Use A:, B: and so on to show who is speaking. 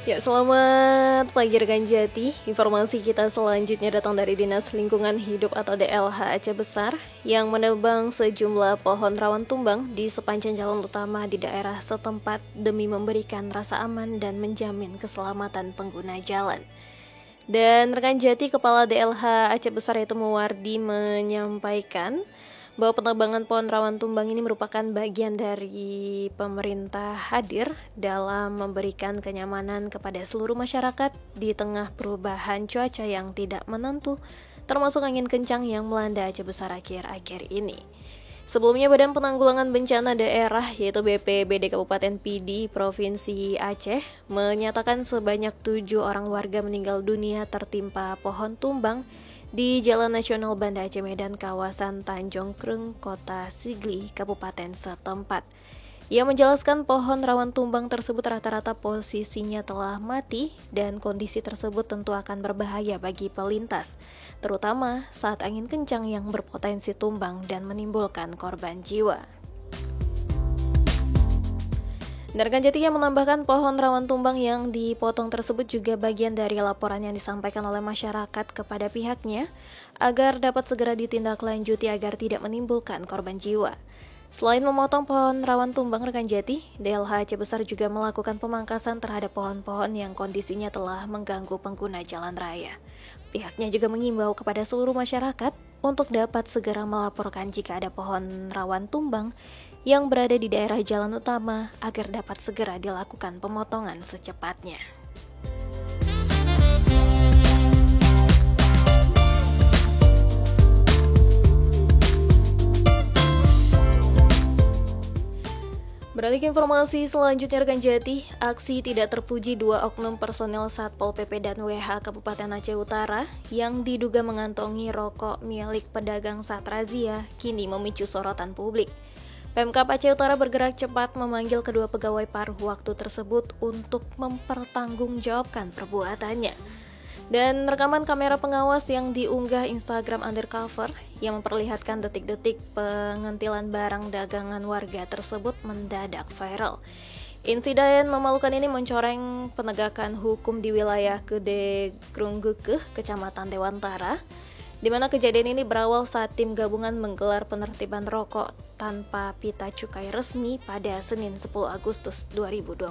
A: Ya, selamat pagi rekan Jati. Informasi kita selanjutnya datang dari Dinas Lingkungan Hidup atau DLH Aceh Besar yang menebang sejumlah pohon rawan tumbang di sepanjang jalan utama di daerah setempat demi memberikan rasa aman dan menjamin keselamatan pengguna jalan. Dan rekan Jati, Kepala DLH Aceh Besar yaitu Muwardi menyampaikan bahwa penebangan pohon rawan tumbang ini merupakan bagian dari pemerintah hadir dalam memberikan kenyamanan kepada seluruh masyarakat di tengah perubahan cuaca yang tidak menentu, termasuk angin kencang yang melanda Aceh Besar akhir-akhir ini. Sebelumnya, Badan Penanggulangan Bencana Daerah yaitu BPBD Kabupaten Pidi, Provinsi Aceh menyatakan sebanyak 7 orang warga meninggal dunia tertimpa pohon tumbang di Jalan Nasional Banda Aceh Medan, kawasan Tanjung Krung, Kota Sigli, Kabupaten setempat. Ia menjelaskan pohon rawan tumbang tersebut rata-rata posisinya telah mati dan kondisi tersebut tentu akan berbahaya bagi pelintas, terutama saat angin kencang yang berpotensi tumbang dan menimbulkan korban jiwa. Dan rekan Jati yang menambahkan pohon rawan tumbang yang dipotong tersebut juga bagian dari laporan yang disampaikan oleh masyarakat kepada pihaknya agar dapat segera ditindaklanjuti agar tidak menimbulkan korban jiwa. Selain memotong pohon rawan tumbang, rekan Jati, DLH Aceh Besar juga melakukan pemangkasan terhadap pohon-pohon yang kondisinya telah mengganggu pengguna jalan raya. Pihaknya juga mengimbau kepada seluruh masyarakat untuk dapat segera melaporkan jika ada pohon rawan tumbang yang berada di daerah jalan utama agar dapat segera dilakukan pemotongan secepatnya. Beralih ke informasi selanjutnya rekan Jati, aksi tidak terpuji 2 oknum personel Satpol PP dan WH Kabupaten Aceh Utara yang diduga mengantongi rokok milik pedagang saat razia kini memicu sorotan publik. Pemkab Aceh Utara bergerak cepat memanggil kedua pegawai paruh waktu tersebut untuk mempertanggungjawabkan perbuatannya. Dan rekaman kamera pengawas yang diunggah Instagram Undercover yang memperlihatkan detik-detik pengentilan barang dagangan warga tersebut mendadak viral. Insiden memalukan ini mencoreng penegakan hukum di wilayah Gede Grunggekeh, Kecamatan Dewantara, di mana kejadian ini berawal saat tim gabungan menggelar penertiban rokok tanpa pita cukai resmi pada Senin 10 Agustus 2020.